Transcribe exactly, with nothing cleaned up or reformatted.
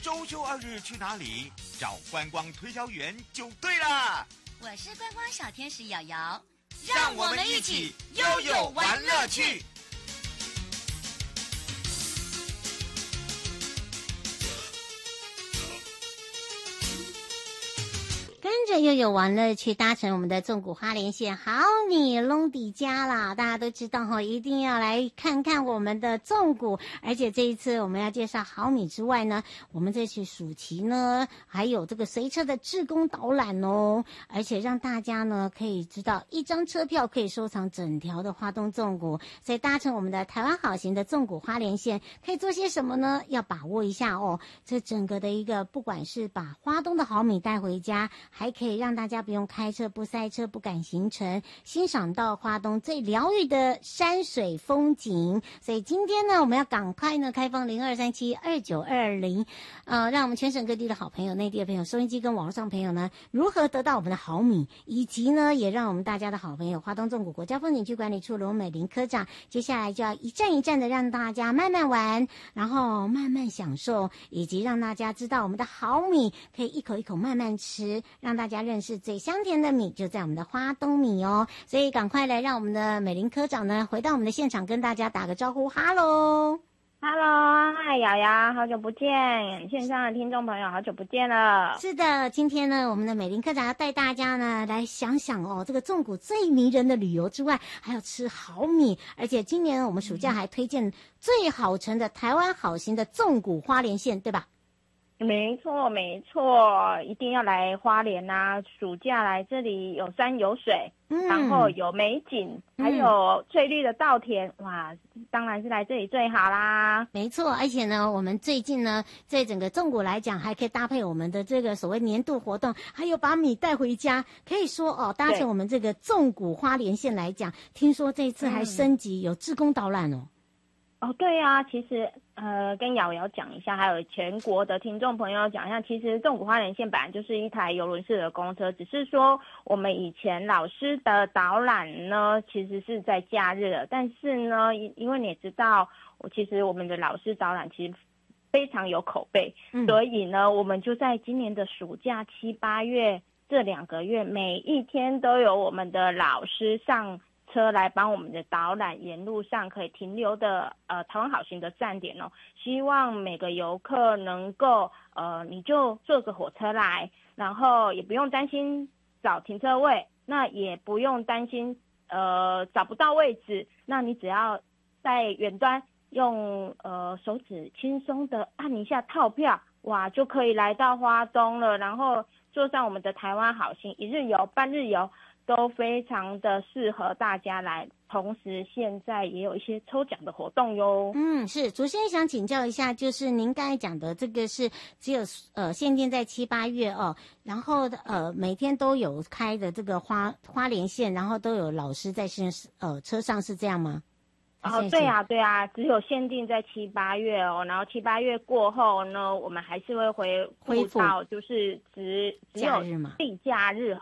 周休二日去哪里？找观光推销员就对了。 我是观光小天使瑶瑶， 让我们一起悠悠玩乐趣。 跟着悠悠玩乐去搭乘我们的纵谷花莲线，好米隆迪家啦！大家都知道哈，一定要来看看我们的纵谷。而且这一次我们要介绍好米之外呢，我们这次暑期呢还有这个随车的志工导览哦，而且让大家呢可以知道一张车票可以收藏整条的花东纵谷。所以搭乘我们的台湾好行的纵谷花莲线可以做些什么呢？要把握一下哦。这整个的一个不管是把花东的好米带回家，还可以让大家不用开车、不塞车、不赶行程，欣赏到花东最疗愈的山水风景。所以今天呢，我们要赶快呢开放零二三七二九二零，呃，让我们全省各地的好朋友、内地的朋友、收音机跟网络上朋友呢，如何得到我们的好米，以及呢，也让我们大家的好朋友花东纵谷国家风景区管理处罗美玲科长，接下来就要一站一站的让大家慢慢玩，然后慢慢享受，以及让大家知道我们的好米可以一口一口慢慢吃，让大家认识最香甜的米就在我们的花东米哦。所以赶快来让我们的美玲科长呢回到我们的现场，跟大家打个招呼。哈喽哈喽，嗨，瑶瑶，好久不见，线上的听众朋友好久不见了。 是的，今天呢，我们的美玲科长要带大家呢来想想哦，这个纵谷最迷人的旅游之外，还有吃好米，而且今年我们暑假还推荐最好乘的台湾好行的纵谷花莲线，对吧？ 没错没错，一定要来花莲啊！暑假来这里有山有水，嗯、然后有美景，还有翠绿的稻田，哇，当然是来这里最好啦。 没错，而且呢，我们最近呢，在整个纵谷来讲，还可以搭配我们的这个所谓年度活动，还有把米带回家。可以说哦，搭乘我们这个纵谷花莲线来讲，听说这次还升级、嗯、有志工导览哦。 哦，对啊，其实呃，跟瑶瑶讲一下，还有全国的听众朋友讲一下，其实纵谷花莲线本来就是一台邮轮式的公车，只是说我们以前老师的导览呢，其实是在假日的，但是呢，因为你也知道，我其实我们的老师导览其实非常有口碑，嗯、所以呢，我们就在今年的暑假七八月这两个月，每一天都有我们的老师上车来帮我们的导览，沿路上可以停留的呃台湾好行的站点哦，希望每个游客能够呃你就坐个火车来，然后也不用担心找停车位，那也不用担心呃找不到位置，那你只要在远端用呃手指轻松的按一下套票，哇就可以来到花东了，然后坐上我们的台湾好行一日游、半日游。都非常的适合大家来，同时现在也有一些抽奖的活动哟。 嗯，是，主持人想请教一下，就是您刚才讲的这个是只有呃限定在七八月哦，然后呃每天都有开的这个花花莲线，然后都有老师在线呃车上，是这样吗？ 哦，对啊，对啊，只有限定在七八月哦，然后七八月过后呢，我们还是会回恢复到就是只只有地假日